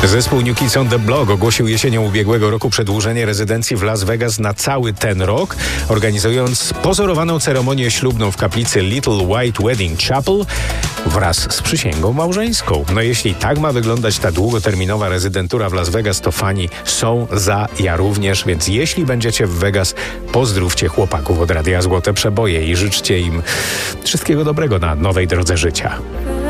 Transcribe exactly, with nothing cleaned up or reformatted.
Zespół New Kids on the Block ogłosił jesienią ubiegłego roku przedłużenie rezydencji w Las Vegas na cały ten rok, organizując pozorowaną ceremonię ślubną w kaplicy Little White Wedding Chapel wraz z przysięgą małżeńską. No jeśli tak ma wyglądać ta długoterminowa rezydentura w Las Vegas, to fani są za, ja również, więc jeśli będziecie w Vegas, pozdrówcie chłopaków od Radia Złote Przeboje i życzcie im wszystkiego dobrego na nowej drodze życia.